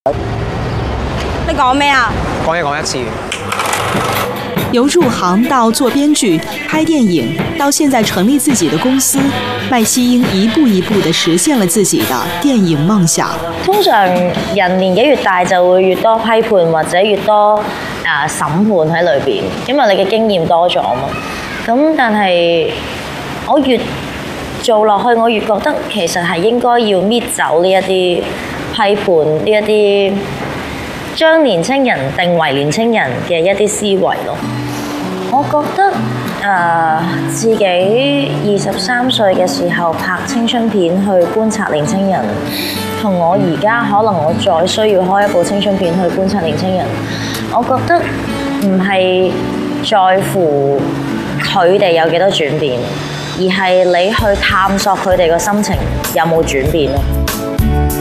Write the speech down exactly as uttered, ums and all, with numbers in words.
你講咩啊？ 講嘢講一次。 由入行到做編劇、拍電影，到現在成立自己的公司，麥希英一步一步地實現了自己的電影夢想。 通常人年紀越大就會越多批判或者越多啊審判喺裏邊，因為你嘅經驗多咗嘛。咁但係我越做落去，我越覺得其實係應該要搣走呢一啲批判，呢一啲將年青人定為年青人嘅一啲思維咯。我覺得誒、呃、自己二十三歲嘅時候拍青春片去觀察年青人，同我而家可能我再需要開一部青春片去觀察年青人，我覺得唔係在乎佢哋有幾多轉變，而係你去探索佢哋個心情有冇轉變咯。